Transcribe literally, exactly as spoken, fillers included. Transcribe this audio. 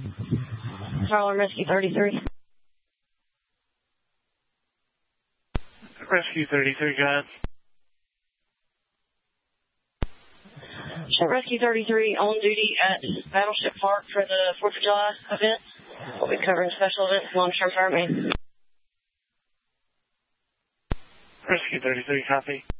Harlem Rescue thirty-three. Rescue thirty-three, go ahead. Rescue thirty-three on duty at Battleship Park for the fourth of July event. We'll be covering special events, long-term fire main. Rescue thirty-three, copy.